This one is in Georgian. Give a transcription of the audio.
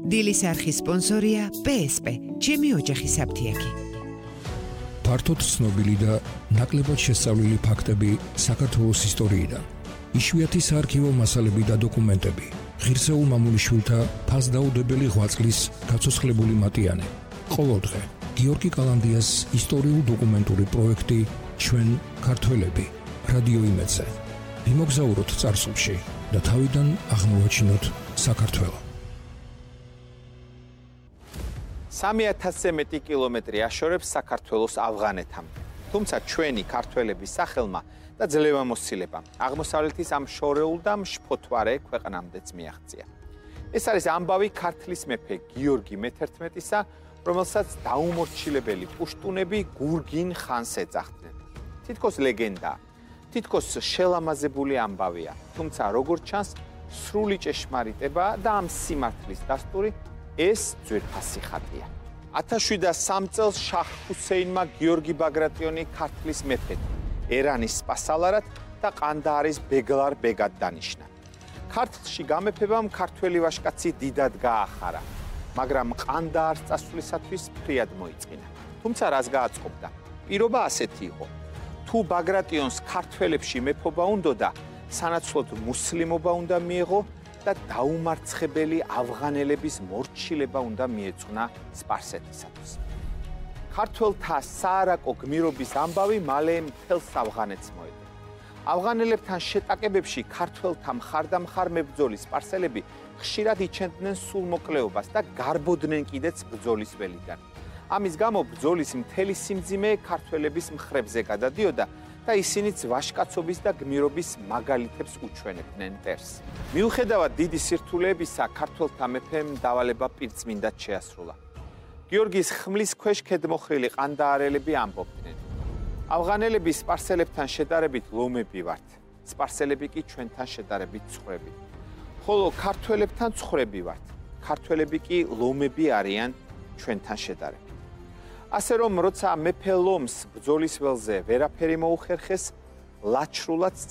დილის არხის სპონსორია PSP, ჩემი ოჯახი საფთიაქი. ფართოდ ცნობილი და ნაკლებად შესწავლილი ფაქტები საქართველოს ისტორიიდან. იშვიათი საარქივო მასალები და დოკუმენტები. ღირსეულ მამულიშვილთა ფასდაუდებელი ღვაწლის გაცოცხლებული მატიანე. ყოველდღე გიორგი კალანდიას ისტორიულ-დოკუმენტური პროექტი ჩვენ ქართველები რადიო იმედზე. ვიმოგზაუროთ წარსულში და თავიდან აღმოვაჩინოთ საქართველო. 3000-ზე მეტი კილომეტრი აშორებს საქართველოს ავღანეთამდე. თუმცა ჩვენი ქართველების სახელმა და ძლევამოსილებამ აღმოსავლეთის ამ შორეულ და მშფოთვარე ქვეყნამდეც მიაღწია. ეს არის ამბავი ქართლის მეფე გიორგი მე-11-ისა, რომელსაც დაუმორჩილებელი პუშტუნები გურგინ ხანს ეძახდნენ. თითქოს ლეგენდაა, თითქოს შელამაზებული ამბავია, თუმცა როგორც ჩანს, სრული ჭეშმარიტება და ამ სიმართლის დასტური ეს ძვირფასი ხატია. 1703 წელს შაჰ ჰუსეინმა გიორგი ბაგრატიონი ქართლის მეფედ, ერანის სპასალარად და ყანდაარის ბეგლარ ბეგად დანიშნა. ქართლში გამეფებამ ქართველი ვაჟკაცი დიდად გაახარა, მაგრამ ყანდაარს წასვლისათვის ფრიად მოიწყინა. თუმცა რას გააწყობდა? პირობა ასეთი იყო: თუ ბაგრატიონს ქართველებში მეფობა უნდოდა, სანაცვლოდ მუსლიმობა უნდა მიეღო და დაუმარცხებელი ავღანელების მორჩილება უნდა მიეძღვნა სპარსეთისათვის. ქართველთა საარაკო გმირობის ამბავი მალე მთელს ავღანეთს მოედო. ავღანელებთან შეტაკებებში ქართველთა მხარდამხარ მებრძოლი სპარსელები ხშირად იჩენდნენ სულმოკლეობას და გარბოდნენ კიდეც ბრძოლის ველიდან. ამის გამო ბრძოლის მთელი სიმძიმე ქართველების მხრებზე გადადიოდა და ისინიც ვაჟკაცობის და გმირობის მაგალითებს უჩვენებდნენ მტერს. მიუხედავად დიდი სირთულეებისა, ქართველთა მეფემ დავალება პირწმინდად შეასრულა. გიორგის ხმლის ქვეშ ქედმოხრილი ყანდაარელები ამბობდნენ: ავღანელები სპარსელებთან შედარებით ლომები ვართ, სპარსელები კი ჩვენთან შედარებით ცხვრები. ხოლო ქართველებთან ცხვრები ვართ, ქართველები კი ლომები არიან ჩვენთან შედარებით. ასე რომ, როცა მეფე ლომს ბრძოლის ველზე ვერაფერი მოუხერხეს, ლაჩრულად